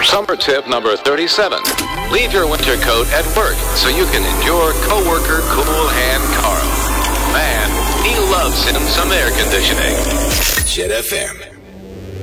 Summer tip number 37. Leave your winter coat at work so you can endure coworker cool hand Carl. Man, he loves him some air conditioning. Chet FM.